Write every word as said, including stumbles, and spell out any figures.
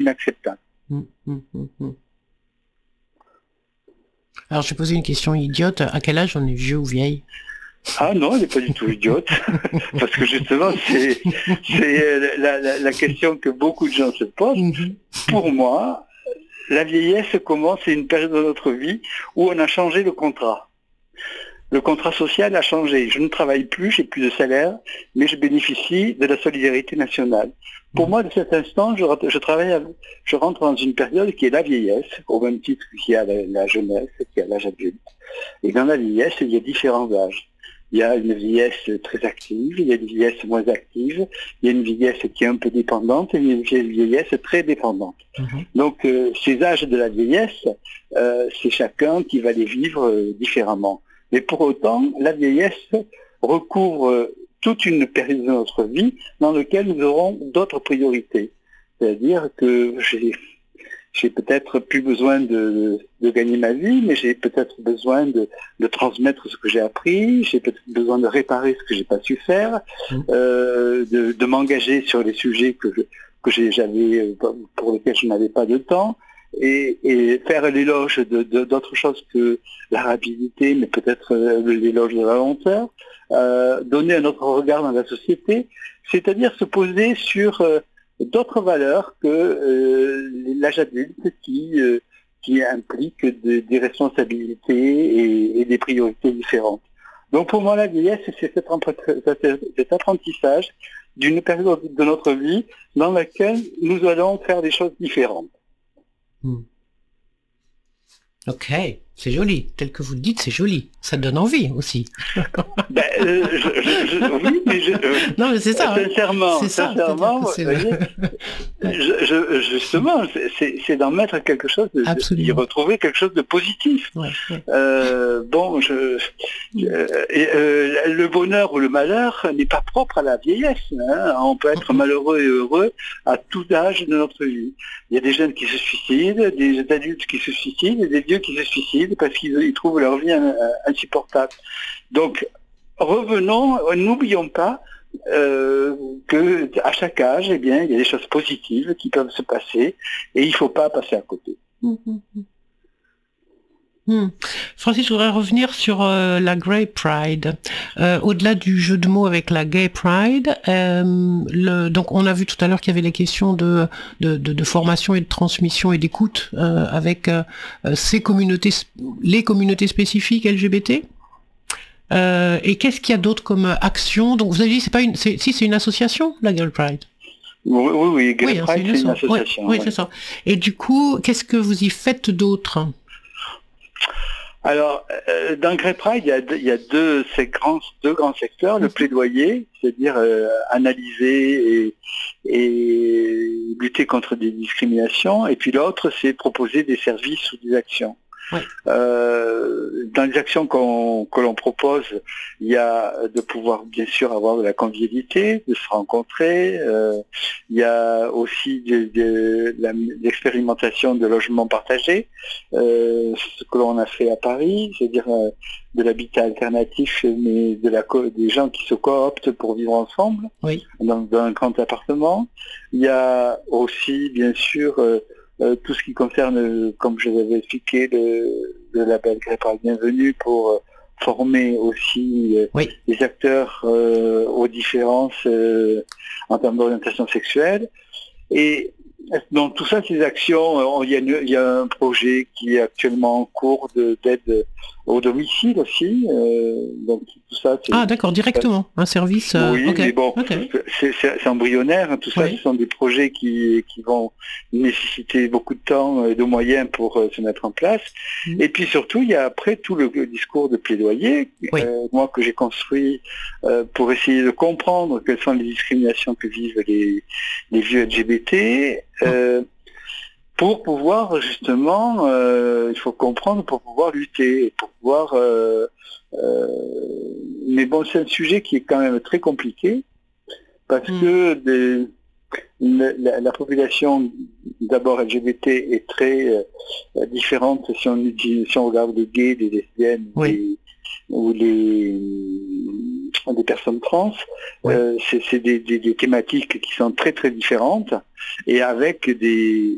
inacceptable. Mmh, mmh, mmh. Alors, je vais poser une question idiote. À quel âge on est vieux ou vieille? Ah non, elle n'est pas du tout idiote, parce que justement, c'est, c'est la, la, la question que beaucoup de gens se posent. Mmh. Pour moi, la vieillesse commence, c'est une période de notre vie où on a changé le contrat. Le contrat social a changé. Je ne travaille plus, j'ai plus de salaire, mais je bénéficie de la solidarité nationale. Pour moi, de cet instant, je, je travaille, à, je rentre dans une période qui est la vieillesse, au même titre qu'il y a la, la jeunesse, qu'il y a l'âge adulte. Et dans la vieillesse, il y a différents âges. Il y a une vieillesse très active, il y a une vieillesse moins active, il y a une vieillesse qui est un peu dépendante et une vieillesse très dépendante. Mmh. Donc, euh, ces âges de la vieillesse, euh, c'est chacun qui va les vivre euh, différemment. Mais pour autant, la vieillesse recouvre toute une période de notre vie dans laquelle nous aurons d'autres priorités. C'est-à-dire que j'ai, j'ai peut-être plus besoin de, de gagner ma vie, mais j'ai peut-être besoin de, de transmettre ce que j'ai appris, j'ai peut-être besoin de réparer ce que j'ai pas su faire, mmh. euh, de, de m'engager sur les sujets que, je, que j'ai, j'avais, pour lesquels je n'avais pas de temps. Et, et faire l'éloge de, de, d'autres choses que la rapidité, mais peut-être l'éloge de la lenteur, euh, donner un autre regard dans la société, c'est-à-dire se poser sur euh, d'autres valeurs que euh, l'âge adulte qui, euh, qui implique de, des responsabilités et, et des priorités différentes. Donc pour moi, la vieillesse, c'est cet, cet apprentissage d'une période de notre vie dans laquelle nous allons faire des choses différentes. Hmm. Ok, c'est joli. Tel que vous le dites, c'est joli. Ça donne envie aussi. ben, euh, je, je, je, oui, mais je, euh, non, mais c'est ça. Sincèrement, c'est ça, sincèrement, c'est vous voyez, je, je, justement, c'est, c'est d'en mettre quelque chose, de, d'y retrouver quelque chose de positif. Ouais, ouais. Euh, bon, je, je et, euh, le bonheur ou le malheur n'est pas propre à la vieillesse. Hein. On peut être malheureux et heureux à tout âge de notre vie. Il y a des jeunes qui se suicident, des adultes qui se suicident, et des vieux qui se suicident parce qu'ils ils trouvent leur vie insupportable. Donc, revenons, n'oublions pas euh, que à chaque âge, eh bien, il y a des choses positives qui peuvent se passer et il ne faut pas passer à côté. Mmh, mmh. Hmm. Francis, je voudrais revenir sur euh, la Grey Pride. Euh, au-delà du jeu de mots avec la Gay Pride, euh, le, donc on a vu tout à l'heure qu'il y avait les questions de, de, de, de formation et de transmission et d'écoute euh, avec euh, ces communautés, les communautés spécifiques L G B T. Euh, et qu'est-ce qu'il y a d'autre comme action? Donc vous avez dit c'est pas une, c'est, si c'est une association, la Gay Pride. Oui, oui, oui Gay oui, Pride, hein, c'est, une, c'est une association. Oui, ouais. oui, c'est ça. Et du coup, qu'est-ce que vous y faites d'autre? Alors, euh, dans Grey Pride, il y a, il y a deux, ces grands, deux grands secteurs. Le plaidoyer, c'est-à-dire euh, analyser et, et lutter contre des discriminations. Et puis l'autre, c'est proposer des services ou des actions. Ouais. Euh, dans les actions qu'on, que l'on propose, il y a de pouvoir bien sûr avoir de la convivialité, de se rencontrer. Euh, il y a aussi de, de, de l'expérimentation de logements partagés, euh, ce que l'on a fait à Paris, c'est-à-dire euh, de l'habitat alternatif, mais de la co- des gens qui se cooptent pour vivre ensemble, oui. dans, dans un grand appartement. Il y a aussi bien sûr euh, Euh, tout ce qui concerne, comme je vous avais expliqué, le, le label Grey Pride Bienvenue pour euh, former aussi euh, oui. les acteurs euh, aux différences euh, en termes d'orientation sexuelle. Et dans tout ça, ces actions, il y, a une, il y a un projet qui est actuellement en cours de, d'aide au domicile aussi. Euh, donc tout ça, c'est, ah d'accord, directement, un service. Euh, oui, okay. mais bon, okay. c'est, c'est, c'est embryonnaire. Tout ça, oui. Ce sont des projets qui, qui vont nécessiter beaucoup de temps et de moyens pour euh, se mettre en place. Mmh. Et puis surtout, il y a après tout le, le discours de plaidoyer, oui. euh, moi que j'ai construit euh, pour essayer de comprendre quelles sont les discriminations que vivent les, les vieux L G B T. Euh, pour pouvoir justement, euh, il faut comprendre pour pouvoir lutter, pour pouvoir. Euh, euh, mais bon, c'est un sujet qui est quand même très compliqué parce mmh. que des, la, la population d'abord L G B T est très euh, différente si on utilise, si on regarde les gays, les lesbiennes, oui. les, ou les des personnes trans, oui. euh, c'est, c'est des, des, des thématiques qui sont très très différentes et avec des